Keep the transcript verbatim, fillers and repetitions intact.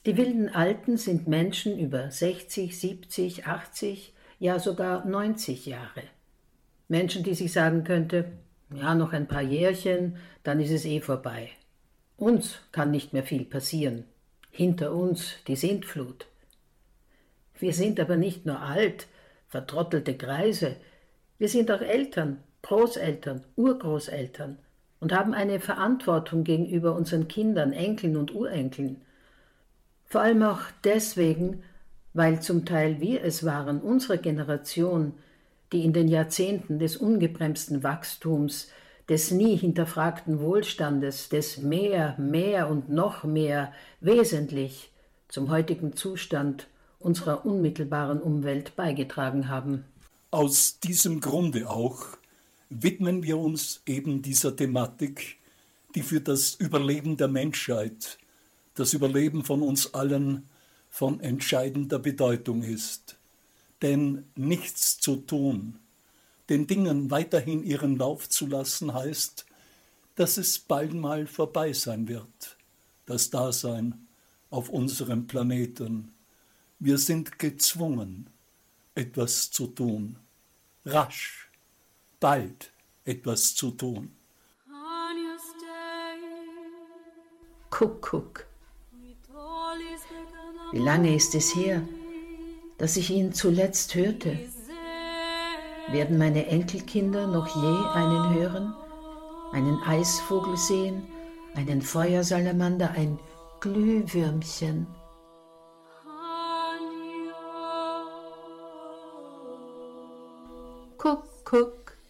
Die wilden Alten sind Menschen über sechzig, siebzig, achtzig, ja sogar neunzig Jahre. Menschen, die sich sagen könnte, ja, noch ein paar Jährchen, dann ist es eh vorbei. Uns kann nicht mehr viel passieren. Hinter uns die Sintflut. Wir sind aber nicht nur alt, vertrottelte Greise, wir sind auch Eltern, Großeltern, Urgroßeltern und haben eine Verantwortung gegenüber unseren Kindern, Enkeln und Urenkeln. Vor allem auch deswegen, weil zum Teil wir es waren, unsere Generation, die in den Jahrzehnten des ungebremsten Wachstums, des nie hinterfragten Wohlstandes, des mehr, mehr und noch mehr wesentlich zum heutigen Zustand unserer unmittelbaren Umwelt beigetragen haben. Aus diesem Grunde auch widmen wir uns eben dieser Thematik, die für das Überleben der Menschheit, das Überleben von uns allen von entscheidender Bedeutung ist. Denn nichts zu tun, den Dingen weiterhin ihren Lauf zu lassen, heißt, dass es bald mal vorbei sein wird, das Dasein auf unserem Planeten. Wir sind gezwungen, etwas zu tun, rasch, bald etwas zu tun. Kuckuck. Wie lange ist es her, dass ich ihn zuletzt hörte? Werden meine Enkelkinder noch je einen hören? Einen Eisvogel sehen? Einen Feuersalamander? Ein Glühwürmchen? Kuckuck.